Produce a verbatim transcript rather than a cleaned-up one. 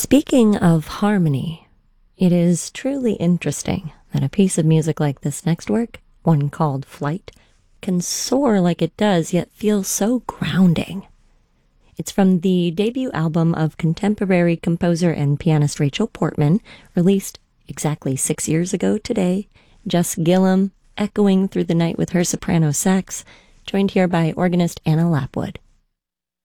Speaking of harmony, it is truly interesting that a piece of music like this next work, one called Flight, can soar like it does, yet feel so grounding. It's from the debut album of contemporary composer and pianist Rachel Portman, released exactly six years ago today. Jess Gillum echoing through the night with her soprano sax, joined here by organist Anna Lapwood.